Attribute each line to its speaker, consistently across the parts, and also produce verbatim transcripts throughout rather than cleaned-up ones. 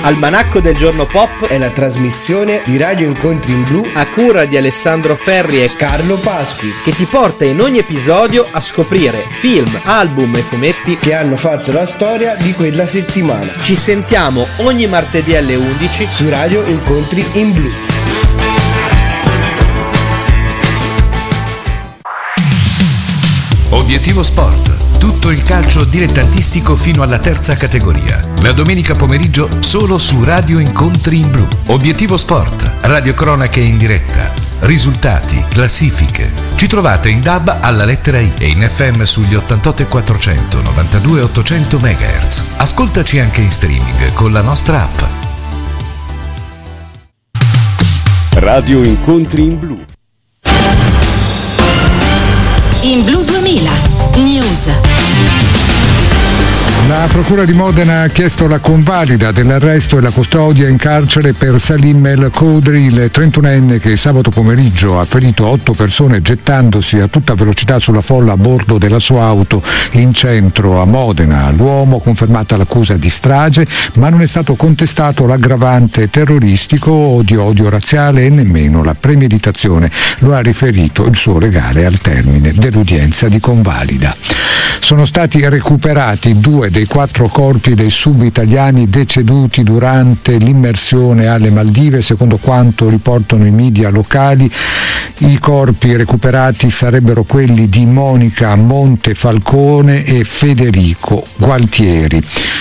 Speaker 1: Almanacco del Giorno Pop
Speaker 2: è la trasmissione di Radio Incontri in Blu
Speaker 1: a cura di Alessandro Ferri e
Speaker 2: Carlo Pasqui,
Speaker 1: che ti porta in ogni episodio a scoprire film, album e fumetti
Speaker 2: che hanno fatto la storia di quella settimana.
Speaker 1: Ci sentiamo ogni martedì alle undici
Speaker 2: su Radio Incontri in Blu.
Speaker 3: Obiettivo Sport. Tutto il calcio dilettantistico fino alla terza categoria. La domenica pomeriggio solo su Radio Incontri in Blu. Obiettivo Sport. Radiocronache in diretta. Risultati, classifiche. Ci trovate in D A B alla lettera I e in F M sugli ottantotto e quattrocento, novantadue e ottocento megahertz. Ascoltaci anche in streaming con la nostra app.
Speaker 4: Radio Incontri in Blu.
Speaker 5: In Blu duemila News.
Speaker 6: La Procura di Modena ha chiesto la convalida dell'arresto e la custodia in carcere per Salim El Kodri, il trentunenne che sabato pomeriggio ha ferito otto persone gettandosi a tutta velocità sulla folla a bordo della sua auto in centro a Modena. L'uomo ha confermato l'accusa di strage, ma non è stato contestato l'aggravante terroristico o di odio razziale e nemmeno la premeditazione, lo ha riferito il suo legale al termine dell'udienza di convalida. Sono stati recuperati due dei quattro corpi dei sub-italiani deceduti durante l'immersione alle Maldive, secondo quanto riportano i media locali. I corpi recuperati sarebbero quelli di Monica Montefalcone e Federico Gualtieri.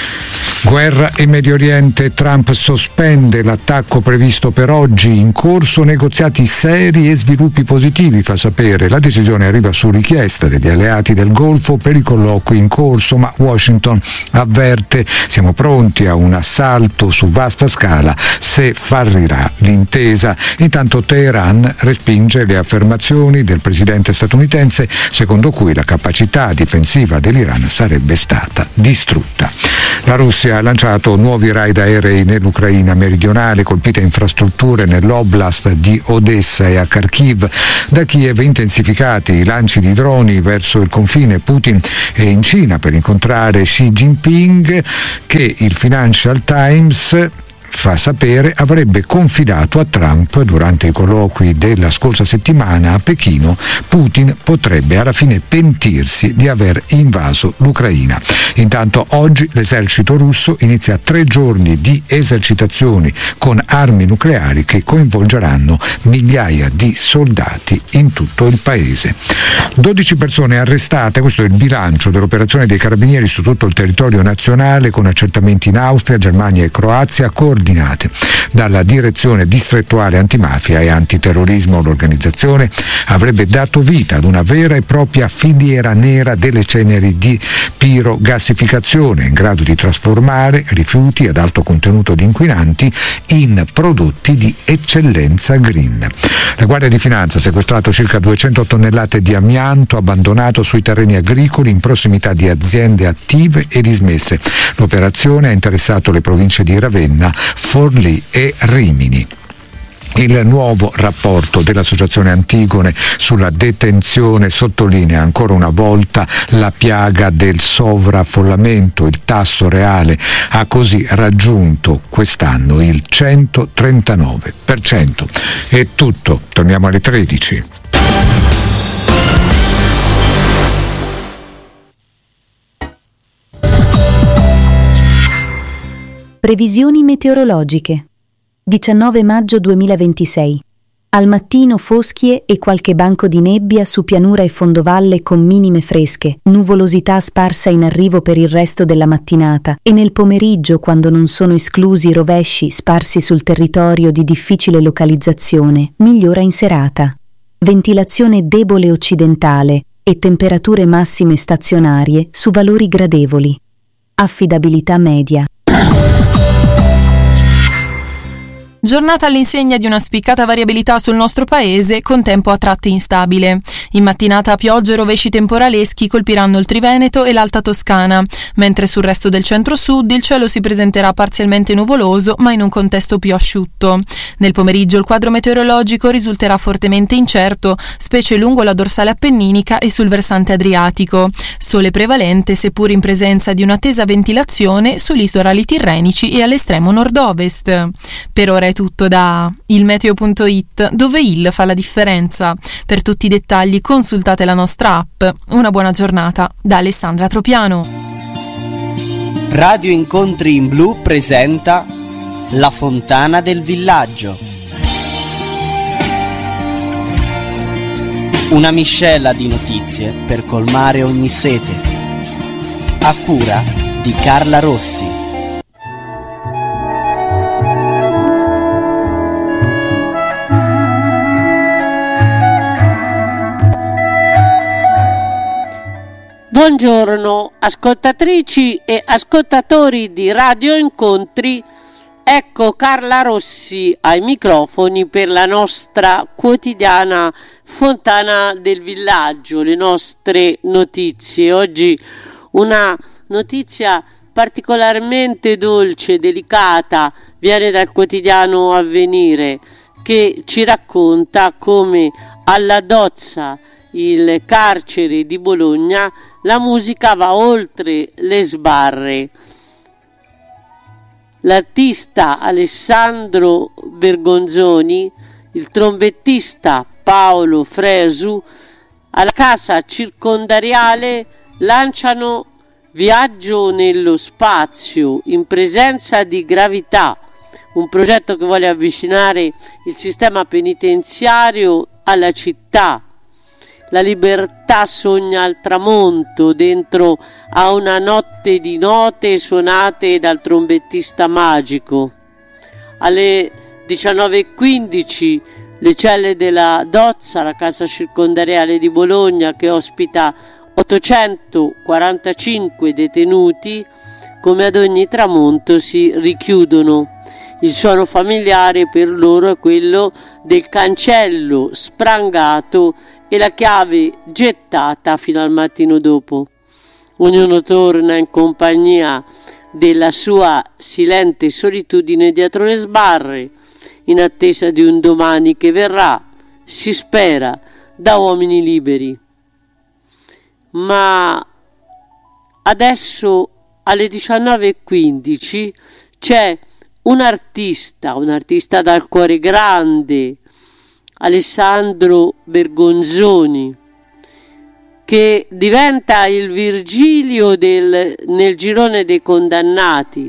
Speaker 6: Guerra e Medio Oriente, Trump sospende l'attacco previsto per oggi, in corso negoziati seri e sviluppi positivi, fa sapere. La decisione arriva su richiesta degli alleati del Golfo per i colloqui in corso, ma Washington avverte: siamo pronti a un assalto su vasta scala se falrirà l'intesa. Intanto Teheran respinge le affermazioni del presidente statunitense secondo cui la capacità difensiva dell'Iran sarebbe stata distrutta. La Russia ha lanciato nuovi raid aerei nell'Ucraina meridionale, colpite infrastrutture nell'oblast di Odessa e a Kharkiv. Da Kiev intensificati i lanci di droni verso il confine. Putin è in Cina per incontrare Xi Jinping, che il Financial Times fa sapere avrebbe confidato a Trump durante i colloqui della scorsa settimana a Pechino. Putin potrebbe alla fine pentirsi di aver invaso l'Ucraina. Intanto oggi l'esercito russo inizia tre giorni di esercitazioni con armi nucleari che coinvolgeranno migliaia di soldati in tutto il paese. dodici persone arrestate, questo è il bilancio dell'operazione dei carabinieri su tutto il territorio nazionale, con accertamenti in Austria, Germania e Croazia, coordinate dalla direzione distrettuale antimafia e antiterrorismo. L'organizzazione avrebbe dato vita ad una vera e propria filiera nera delle ceneri di pirogassificazione, in grado di trasformare rifiuti ad alto contenuto di inquinanti in prodotti di eccellenza green. La Guardia di Finanza ha sequestrato circa duecento tonnellate di amianto abbandonato sui terreni agricoli in prossimità di aziende attive e dismesse. L'operazione ha interessato le province di Ravenna, Forlì e Rimini. Il nuovo rapporto dell'Associazione Antigone sulla detenzione sottolinea ancora una volta la piaga del sovraffollamento. Il tasso reale ha così raggiunto quest'anno il centotrentanove per cento. È tutto, torniamo alle tredici.
Speaker 7: Previsioni meteorologiche. diciannove maggio duemilaventisei. Al mattino foschie e qualche banco di nebbia su pianura e fondovalle con minime fresche, nuvolosità sparsa in arrivo per il resto della mattinata e nel pomeriggio, quando non sono esclusi rovesci sparsi sul territorio di difficile localizzazione, migliora in serata. Ventilazione debole occidentale e temperature massime stazionarie su valori gradevoli. Affidabilità media.
Speaker 8: Giornata all'insegna di una spiccata variabilità sul nostro paese, con tempo a tratti instabile. In mattinata piogge e rovesci temporaleschi colpiranno il Triveneto e l'Alta Toscana, mentre sul resto del centro-sud il cielo si presenterà parzialmente nuvoloso ma in un contesto più asciutto. Nel pomeriggio il quadro meteorologico risulterà fortemente incerto, specie lungo la dorsale appenninica e sul versante adriatico. Sole prevalente, seppur in presenza di una tesa ventilazione sui litorali tirrenici e all'estremo nord-ovest. Per ora è tutto da ilmeteo punto it, dove il fa la differenza. Per tutti i dettagli consultate la nostra app. Una buona giornata da Alessandra Tropiano.
Speaker 9: Radio Incontri in Blu presenta La Fontana del Villaggio. Una miscela di notizie per colmare ogni sete. A cura di Carla Rossi.
Speaker 10: Buongiorno ascoltatrici e ascoltatori di Radio Incontri, ecco Carla Rossi ai microfoni per la nostra quotidiana Fontana del Villaggio, le nostre notizie. Oggi una notizia particolarmente dolce e delicata viene dal quotidiano Avvenire, che ci racconta come alla Dozza, il carcere di Bologna, la musica va oltre le sbarre. L'artista Alessandro Bergonzoni, il trombettista Paolo Fresu, alla casa circondariale lanciano Viaggio nello spazio in presenza di gravità, un progetto che vuole avvicinare il sistema penitenziario alla città. La libertà sogna al tramonto dentro a una notte di note suonate dal trombettista magico. Alle diciannove e quindici le celle della Dozza, la casa circondariale di Bologna, che ospita ottocentoquarantacinque detenuti, come ad ogni tramonto si richiudono. Il suono familiare per loro è quello del cancello sprangato e la chiave gettata fino al mattino dopo. Ognuno torna in compagnia della sua silente solitudine dietro le sbarre, in attesa di un domani che verrà, si spera, da uomini liberi. Ma adesso alle diciannove e quindici c'è un artista, un artista dal cuore grande, Alessandro Bergonzoni, che diventa il Virgilio del, nel girone dei condannati,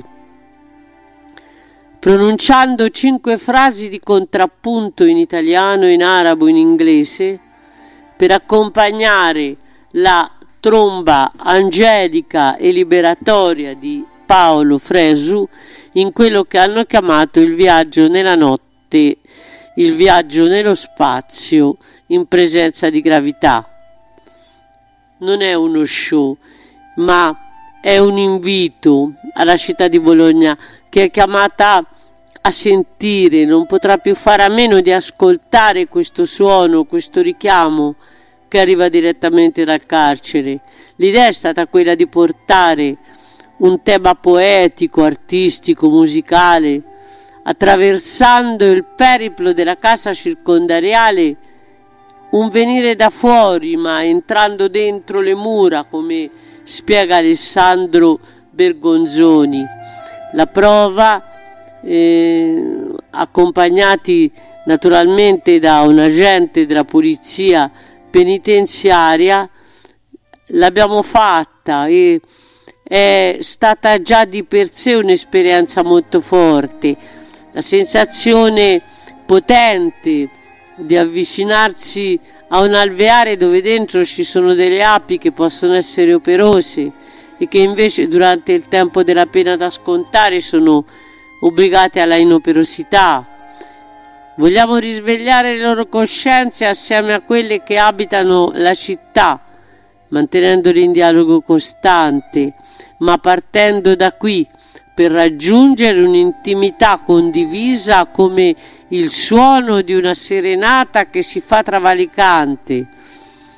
Speaker 10: pronunciando cinque frasi di contrappunto in italiano, in arabo, in inglese, per accompagnare la tromba angelica e liberatoria di Paolo Fresu in quello che hanno chiamato il viaggio nella notte, il viaggio nello spazio in presenza di gravità. Non è uno show, ma è un invito alla città di Bologna, che è chiamata a sentire, non potrà più fare a meno di ascoltare questo suono, questo richiamo che arriva direttamente dal carcere. L'idea è stata quella di portare un tema poetico, artistico, musicale, attraversando il periplo della casa circondariale, un venire da fuori ma entrando dentro le mura, come spiega Alessandro Bergonzoni. La prova, eh, accompagnati naturalmente da un agente della polizia penitenziaria, l'abbiamo fatta e è stata già di per sé un'esperienza molto forte. La sensazione potente di avvicinarsi a un alveare dove dentro ci sono delle api che possono essere operose e che invece durante il tempo della pena da scontare sono obbligate alla inoperosità. Vogliamo risvegliare le loro coscienze assieme a quelle che abitano la città, mantenendole in dialogo costante, ma partendo da qui per raggiungere un'intimità condivisa come il suono di una serenata che si fa travalicante.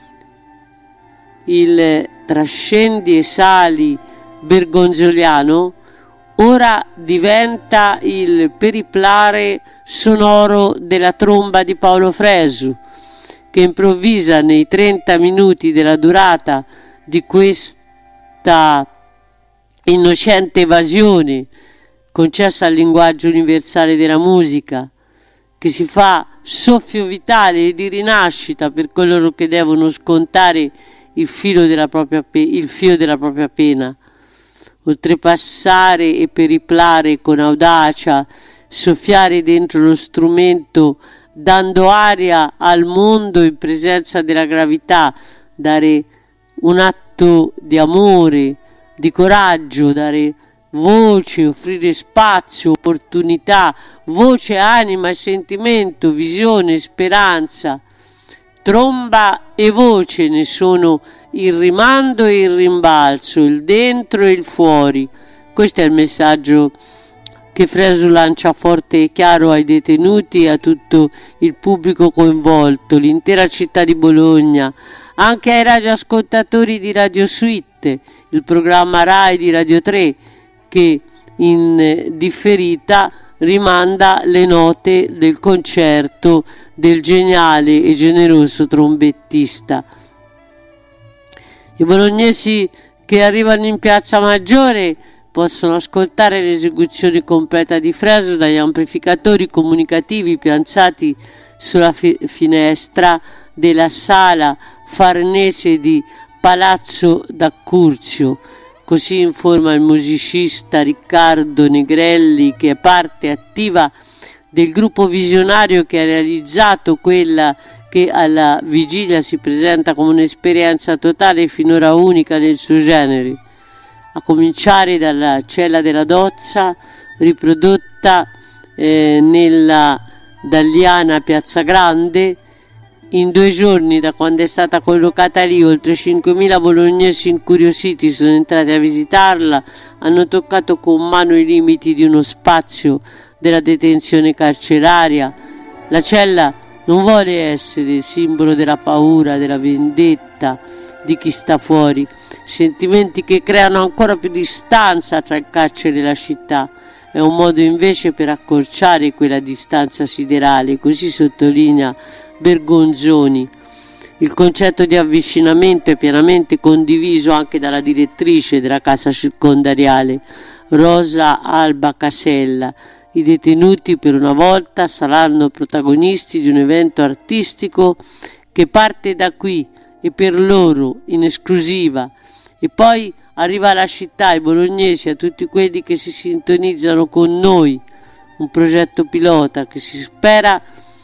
Speaker 10: il trascendi e sali bergonzoliano, ora diventa il periplare sonoro della tromba di Paolo Fresu, che improvvisa nei trenta minuti della durata di questa innocente evasione concessa al linguaggio universale della musica, che si fa soffio vitale e di rinascita per coloro che devono scontare il filo della propria, pe- il filo della propria pena, oltrepassare e periplare con audacia, soffiare dentro lo strumento, dando aria al mondo in presenza della gravità, dare un atto di amore, di coraggio, dare voce, offrire spazio, opportunità, voce, anima e sentimento, visione, speranza. Tromba e voce ne sono il rimando e il rimbalzo, il dentro e il fuori. Questo è il messaggio che Fresu lancia forte e chiaro ai detenuti e a tutto il pubblico coinvolto, l'intera città di Bologna, anche ai radioascoltatori di Radio Suite, il programma Rai di Radio tre, che in differita rimanda le note del concerto del geniale e generoso trombettista. I bolognesi che arrivano in Piazza Maggiore possono ascoltare l'esecuzione completa di Fresu dagli amplificatori comunicativi piazzati sulla fi- finestra della sala farnese di Palazzo d'Accurzio. Così informa il musicista Riccardo Negrelli, che è parte attiva del gruppo visionario che ha realizzato quella che alla vigilia si presenta come un'esperienza totale e finora unica nel suo genere, a cominciare dalla Cella della Dozza, riprodotta eh, nella Dalliana Piazza Grande. In due giorni da quando è stata collocata lì, oltre cinquemila bolognesi incuriositi sono entrati a visitarla, hanno toccato con mano i limiti di uno spazio della detenzione carceraria. La cella non vuole essere il simbolo della paura, della vendetta di chi sta fuori, sentimenti che creano ancora più distanza tra il carcere e la città. È un modo invece per accorciare quella distanza siderale, così sottolinea Bergonzoni. Il concetto di avvicinamento è pienamente condiviso anche dalla direttrice della casa circondariale, Rosa Alba Casella. I detenuti per una volta saranno protagonisti di un evento artistico che parte da qui e per loro in esclusiva, e poi arriva alla città, ai bolognesi, a tutti quelli che si sintonizzano con noi. Un progetto pilota che si spera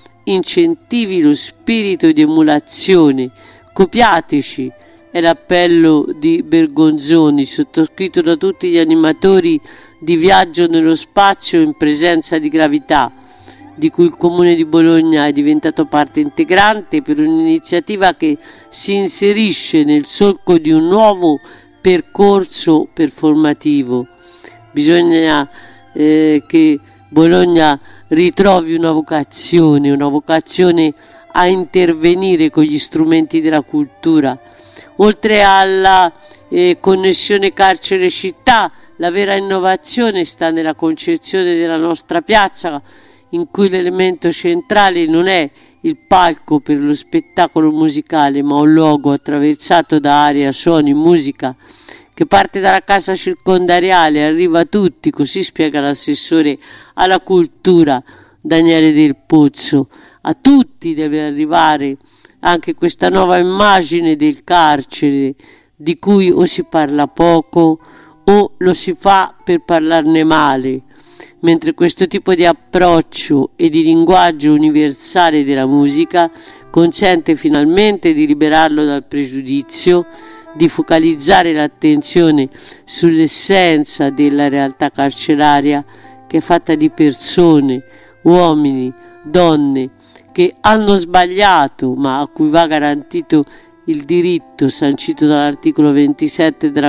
Speaker 10: incentivi lo spirito di emulazione. Copiateci è l'appello di Bergonzoni, sottoscritto da tutti gli animatori di Viaggio nello spazio in presenza di gravità, di cui il Comune di Bologna è diventato parte integrante, per un'iniziativa che si inserisce nel solco di un nuovo percorso performativo. Bisogna eh, che Bologna ritrovi una vocazione, una vocazione a intervenire con gli strumenti della cultura. Oltre alla eh, connessione carcere-città, la vera innovazione sta nella concezione della nostra piazza, in cui l'elemento centrale non è il palco per lo spettacolo musicale, ma un luogo attraversato da aria, suoni, musica, che parte dalla casa circondariale, arriva a tutti, così spiega l'assessore alla cultura Daniele Del Pozzo. A tutti deve arrivare anche questa nuova immagine del carcere, di cui o si parla poco o lo si fa per parlarne male, mentre questo tipo di approccio e di linguaggio universale della musica consente finalmente di liberarlo dal pregiudizio, di focalizzare l'attenzione sull'essenza della realtà carceraria, che è fatta di persone, uomini, donne, che hanno sbagliato, ma a cui va garantito il diritto sancito dall'articolo ventisette della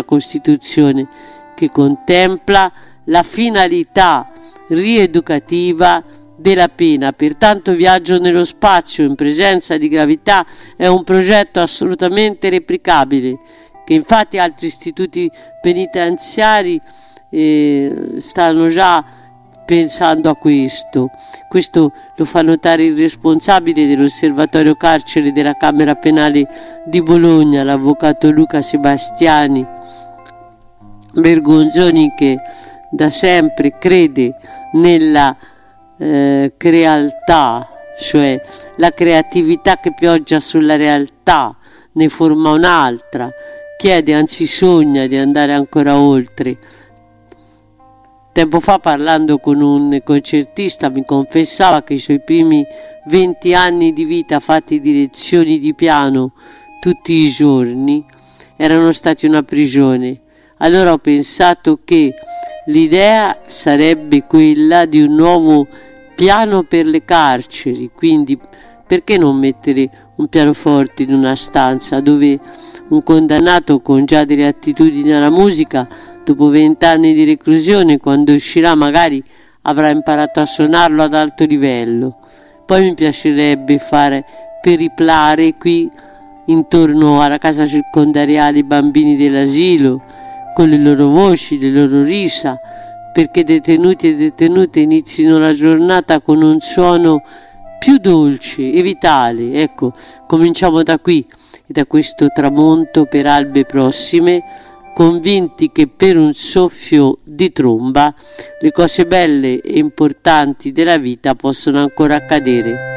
Speaker 10: Costituzione, che contempla la finalità rieducativa della pena. Pertanto Viaggio nello spazio in presenza di gravità è un progetto assolutamente replicabile, che infatti altri istituti penitenziari eh, stanno già pensando a questo. Questo lo fa notare il responsabile dell'osservatorio carcere della Camera Penale di Bologna, l'avvocato Luca Sebastiani Bergonzoni, che da sempre crede nella eh, crealtà, cioè la creatività che pioggia sulla realtà, ne forma un'altra, chiede, anzi sogna di andare ancora oltre. Tempo fa, parlando con un concertista, mi confessava che i suoi primi venti anni di vita fatti di lezioni di piano tutti i giorni erano stati una prigione. Allora ho pensato che l'idea sarebbe quella di un nuovo piano per le carceri, quindi perché non mettere un pianoforte in una stanza dove un condannato con già delle attitudini alla musica, dopo vent'anni di reclusione, quando uscirà magari avrà imparato a suonarlo ad alto livello. Poi mi piacerebbe fare periplare qui intorno alla casa circondariale i bambini dell'asilo, con le loro voci, le loro risa, perché detenuti e detenute inizino la giornata con un suono più dolce e vitale. Ecco, cominciamo da qui e da questo tramonto per albe prossime, convinti che per un soffio di tromba le cose belle e importanti della vita possono ancora accadere.